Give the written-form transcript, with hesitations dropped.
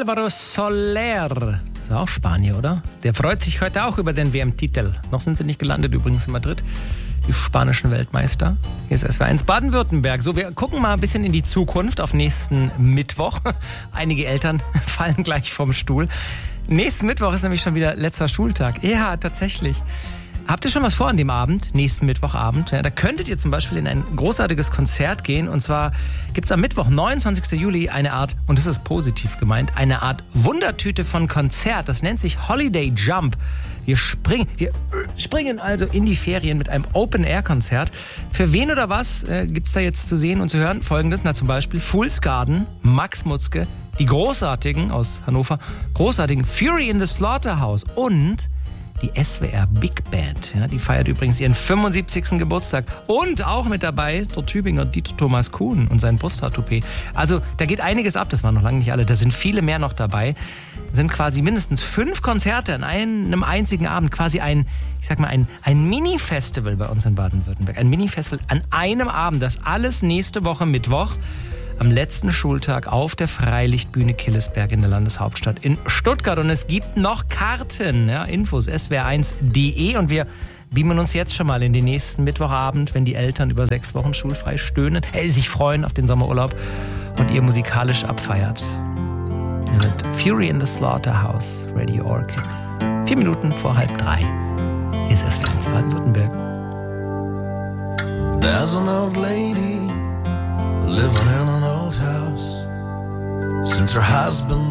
Alvaro Soler, das ist auch Spanier, oder? Der freut sich heute auch über den WM-Titel. Noch sind sie nicht gelandet, übrigens in Madrid, die spanischen Weltmeister. Hier ist SWR1 Baden-Württemberg. So, wir gucken mal ein bisschen in die Zukunft auf nächsten Mittwoch. Einige Eltern fallen gleich vom Stuhl. Nächsten Mittwoch ist nämlich schon wieder letzter Schultag. Ja, tatsächlich. Habt ihr schon was vor an dem Abend, nächsten Mittwochabend? Ja, da könntet ihr zum Beispiel in ein großartiges Konzert gehen. Und zwar gibt es am Mittwoch, 29. Juli, eine Art, und das ist positiv gemeint, eine Art Wundertüte von Konzert. Das nennt sich Holiday Jump. Wir springen also in die Ferien mit einem Open-Air-Konzert. Für wen oder was gibt es da jetzt zu sehen und zu hören? Folgendes, zum Beispiel Fool's Garden, Max Mutzke, die großartigen aus Hannover, großartigen Fury in the Slaughterhouse und die SWR Big Band. Ja, die feiert übrigens ihren 75. Geburtstag. Und auch mit dabei der Tübinger Dieter Thomas Kuhn und sein Brusthaartoupet. Also da geht einiges ab, das waren noch lange nicht alle. Da sind viele mehr noch dabei. Das sind quasi mindestens 5 Konzerte an einem einzigen Abend. Quasi ein Mini-Festival bei uns in Baden-Württemberg. Ein Mini-Festival an einem Abend. Das alles nächste Woche Mittwoch. Am letzten Schultag auf der Freilichtbühne Killesberg in der Landeshauptstadt in Stuttgart. Und es gibt noch Karten, ja, Infos, swr1.de. Und wir beamen uns jetzt schon mal in den nächsten Mittwochabend, wenn die Eltern über 6 Wochen schulfrei stöhnen, sich freuen auf den Sommerurlaub und ihr musikalisch abfeiert. Mit Fury in the Slaughterhouse, Radio Orchid. 4 Minuten vor 2:30. Hier ist SWR1 Baden-Württemberg. There's an old lady living in an old house since her husband